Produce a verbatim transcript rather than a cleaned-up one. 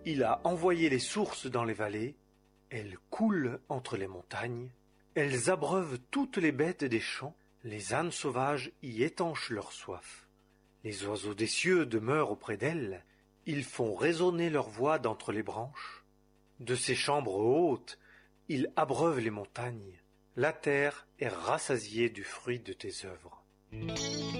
Il a envoyé les sources dans les vallées, elles coulent entre les montagnes, elles abreuvent toutes les bêtes des champs, les ânes sauvages y étanchent leur soif. Les oiseaux des cieux demeurent auprès d'elles, ils font résonner leur voix d'entre les branches. De ces chambres hautes, ils abreuvent les montagnes, la terre est rassasiée du fruit de tes œuvres.